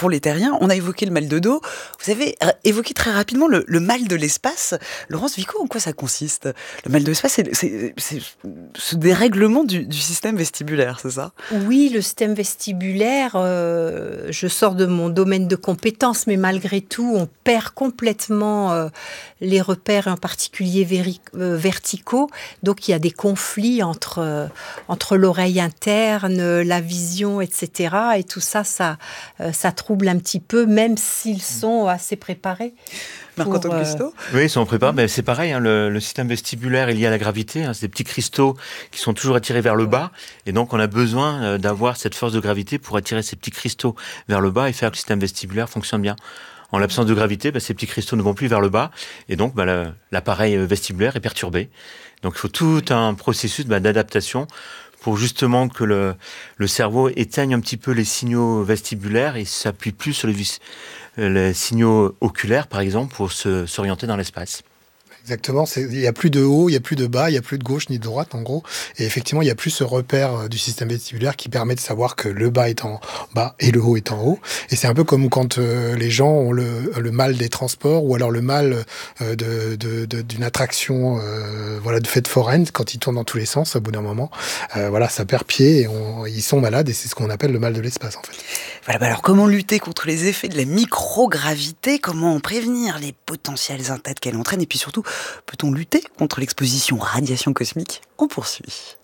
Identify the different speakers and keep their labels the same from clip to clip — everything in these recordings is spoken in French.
Speaker 1: pour les terriens. On a évoqué le mal de dos. Vous avez évoqué très rapidement le mal de l'espace. Laurence Vico, en quoi ça consiste? Le mal de l'espace, c'est ce dérèglement du système vestibulaire, c'est ça?
Speaker 2: Oui, le système vestibulaire, je sors de mon domaine de compétences, mais malgré tout, on perd complètement les repères, en particulier verticaux. Donc, il y a des conflits entre l'oreille interne, la vision, etc. Et tout ça, ça trouble un petit peu, même s'ils sont assez préparés.
Speaker 1: Marc-Antoine Custeau?
Speaker 3: Oui, ils sont préparés. Ben, c'est pareil, le système vestibulaire est lié à la gravité. C'est des petits cristaux qui sont toujours attirés vers le bas. Et donc, on a besoin d'avoir cette force de gravité pour attirer ces petits cristaux vers le bas et faire que le système vestibulaire fonctionne bien. En l'absence de gravité, ces petits cristaux ne vont plus vers le bas. Et donc, l'appareil vestibulaire est perturbé. Donc, il faut tout un processus d'adaptation pour justement que le cerveau éteigne un petit peu les signaux vestibulaires et s'appuie plus sur les signaux oculaires, par exemple, pour s'orienter dans l'espace.
Speaker 4: Exactement, il n'y a plus de haut, il n'y a plus de bas, il n'y a plus de gauche ni de droite en gros. Et effectivement, il n'y a plus ce repère du système vestibulaire qui permet de savoir que le bas est en bas et le haut est en haut. Et c'est un peu comme quand les gens ont le mal des transports ou alors le mal d'une attraction de fête foraine quand ils tournent dans tous les sens au bout d'un moment. Ça perd pied et ils sont malades et c'est ce qu'on appelle le mal de l'espace en fait.
Speaker 1: Voilà, alors comment lutter contre les effets de la microgravité? Comment prévenir les potentielles attaques qu'elle entraîne? Et puis surtout, peut-on lutter contre l'exposition aux radiations cosmiques? On poursuit.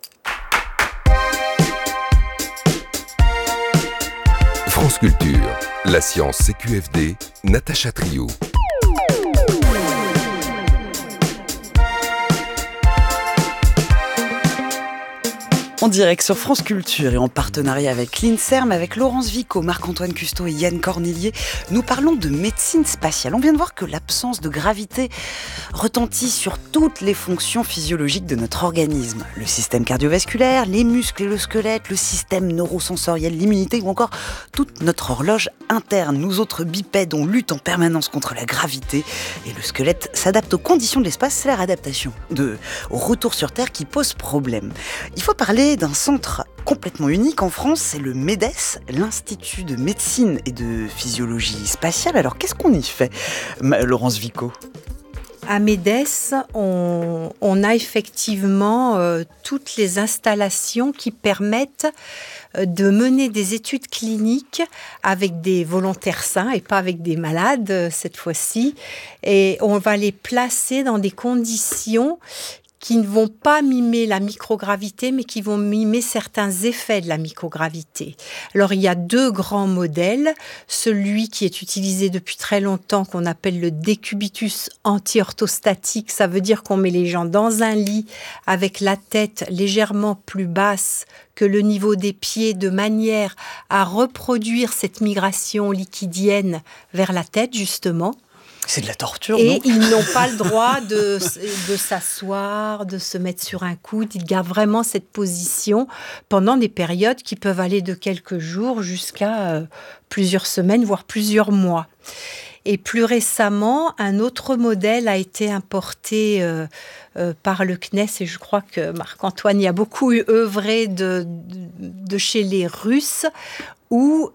Speaker 5: France Culture, la science CQFD, Natacha Trio.
Speaker 1: En direct sur France Culture et en partenariat avec l'INSERM, avec Laurence Vico, Marc-Antoine Custeau et Yann Cornillier, nous parlons de médecine spatiale. On vient de voir que l'absence de gravité retentit sur toutes les fonctions physiologiques de notre organisme. Le système cardiovasculaire, les muscles et le squelette, le système neurosensoriel, l'immunité ou encore toute notre horloge interne. Nous autres bipèdes, on lutte en permanence contre la gravité et le squelette s'adapte aux conditions de l'espace. C'est la réadaptation au retour sur Terre qui pose problème. Il faut parler d'un centre complètement unique en France, c'est le MEDES, l'Institut de médecine et de physiologie spatiale. Alors qu'est-ce qu'on y fait, Laurence Vico?
Speaker 2: À MEDES, on a effectivement toutes les installations qui permettent de mener des études cliniques avec des volontaires sains et pas avec des malades cette fois-ci. Et on va les placer dans des conditions qui ne vont pas mimer la microgravité, mais qui vont mimer certains effets de la microgravité. Alors, il y a deux grands modèles. Celui qui est utilisé depuis très longtemps, qu'on appelle le décubitus anti-orthostatique. Ça veut dire qu'on met les gens dans un lit avec la tête légèrement plus basse que le niveau des pieds, de manière à reproduire cette migration liquidienne vers la tête, justement.
Speaker 1: C'est de la torture,
Speaker 2: et
Speaker 1: non?
Speaker 2: Ils n'ont pas le droit de s'asseoir, de se mettre sur un coude. Ils gardent vraiment cette position pendant des périodes qui peuvent aller de quelques jours jusqu'à plusieurs semaines, voire plusieurs mois. Et plus récemment, un autre modèle a été importé par le CNES, et je crois que Marc-Antoine y a beaucoup œuvré de chez les Russes, où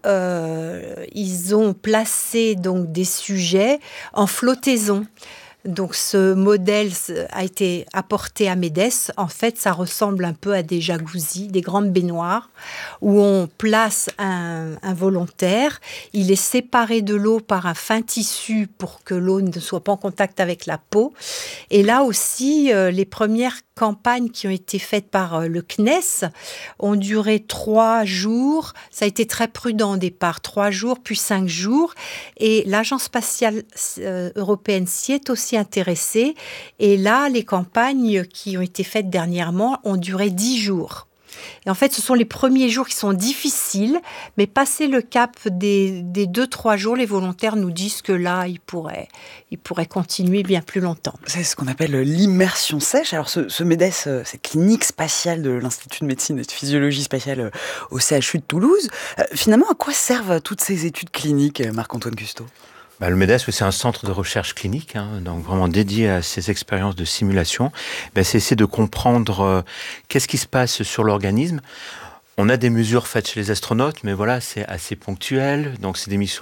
Speaker 2: ils ont placé donc des sujets en flottaison. Donc ce modèle a été apporté à MEDES. En fait, ça ressemble un peu à des jacuzzis, des grandes baignoires, où on place un volontaire. Il est séparé de l'eau par un fin tissu pour que l'eau ne soit pas en contact avec la peau. Et là aussi, les premières campagnes qui ont été faites par le CNES ont duré 3 jours. Ça a été très prudent au départ, 3 jours, puis 5 jours. Et l'Agence spatiale européenne s'y est aussi intéressée. Et là, les campagnes qui ont été faites dernièrement ont duré 10 jours. Et en fait, ce sont les premiers jours qui sont difficiles, mais passé le cap des 2-3 jours, les volontaires nous disent que là, ils pourraient continuer bien plus longtemps.
Speaker 1: C'est ce qu'on appelle l'immersion sèche. Alors ce MEDES, cette clinique spatiale de l'Institut de médecine et de physiologie spatiale au CHU de Toulouse, finalement, à quoi servent toutes ces études cliniques, Marc-Antoine Custeau?
Speaker 3: Le MEDES, c'est un centre de recherche clinique, donc vraiment dédié à ces expériences de simulation. C'est essayer de comprendre qu'est-ce qui se passe sur l'organisme. On a des mesures faites chez les astronautes, mais voilà, c'est assez ponctuel. Donc c'est des missions